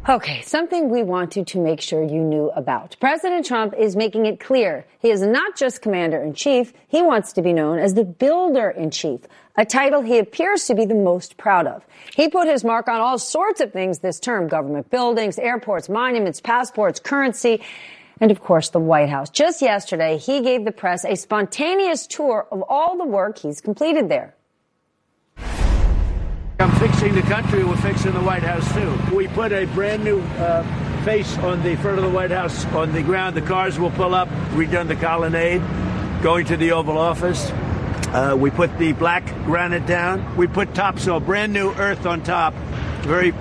Okay, something we wanted to make sure you knew about. President Trump is making it clear he is not just commander-in-chief. He wants to be known as the builder-in-chief, a title he appears to be the most proud of. He put his mark on all sorts of things this term: government buildings, airports, monuments, passports, currency, and, of course, the White House. Just yesterday, he gave the press a spontaneous tour of all the work he's completed there. I'm fixing the country. We're fixing the White House, too. We put a brand new face on the front of the White House on the ground. The cars will pull up. Redone the colonnade, going to the Oval Office. We put the black granite down. We put topsoil, brand new earth on top. Very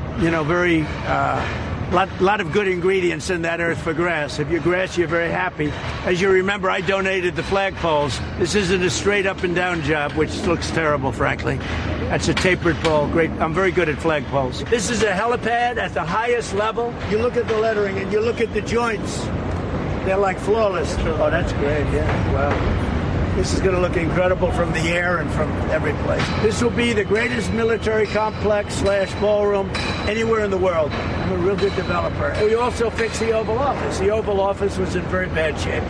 lot of good ingredients in that earth for grass. If you're grass, you're very happy. As you remember, I donated the flagpoles. This isn't a straight up and down job, which looks terrible, frankly. That's a tapered pole. Great. I'm very good at flagpoles. This is a helipad at the highest level. You look at the lettering and you look at the joints. They're like flawless. Oh, that's great. Yeah. Wow. This is going to look incredible from the air and from every place. This will be the greatest military complex / ballroom anywhere in the world. I'm a real good developer. We also fixed the Oval Office. The Oval Office was in very bad shape.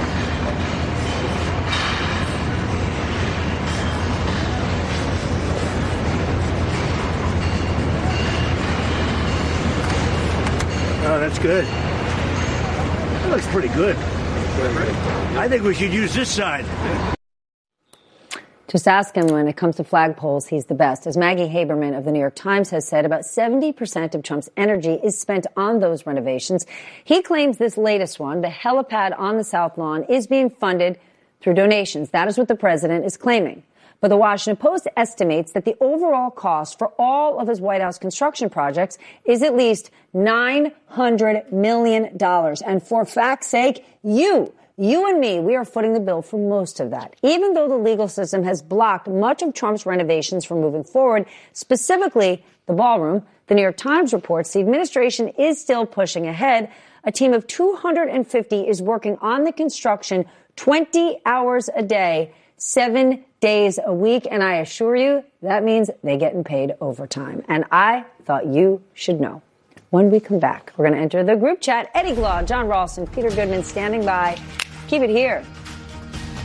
Oh, that's good. That looks pretty good. I think we should use this side. Just ask him when it comes to flagpoles, he's the best. As Maggie Haberman of the New York Times has said, about 70% of Trump's energy is spent on those renovations. He claims this latest one, the helipad on the South Lawn, is being funded through donations. That is what the president is claiming. But the Washington Post estimates that the overall cost for all of his White House construction projects is at least $900 million. And for fact's sake, you and me, we are footing the bill for most of that. Even though the legal system has blocked much of Trump's renovations from moving forward, specifically the ballroom, the New York Times reports the administration is still pushing ahead. A team of 250 is working on the construction 20 hours a day, 7 days a week. And I assure you, that means they're getting paid overtime. And I thought you should know. When we come back, we're going to enter the group chat. Eddie Glaude, John Ralston, Peter Goodman standing by. Keep it here